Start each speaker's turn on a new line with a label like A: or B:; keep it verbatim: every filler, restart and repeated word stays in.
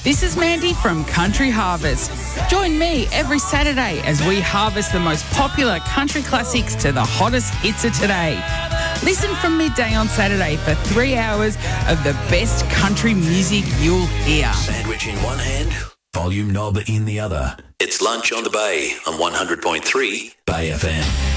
A: This is Mandy from Country Harvest. Join me every Saturday as we harvest the most popular country classics to the hottest hits of today. Listen from midday on Saturday for three hours of the best country music you'll hear.
B: Sandwich in one hand, volume knob in the other. It's Lunch on the Bay on one hundred point three Bay F M.